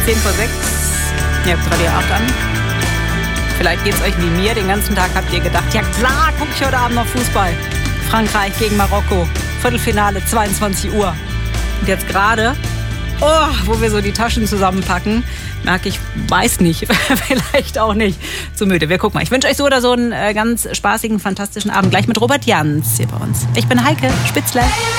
10:06. Ihr habt Radio 8 an. Vielleicht geht's euch wie mir. Den ganzen Tag habt ihr gedacht, ja klar, guck ich heute Abend noch Fußball. Frankreich gegen Marokko. Viertelfinale, 22 Uhr. Und jetzt gerade, wo wir so die Taschen zusammenpacken, merke ich, weiß nicht, vielleicht auch nicht. Zu müde. Wir gucken mal. Ich wünsche euch so oder so einen ganz spaßigen, fantastischen Abend. Gleich mit Robert Jans hier bei uns. Ich bin Heike Spitzler.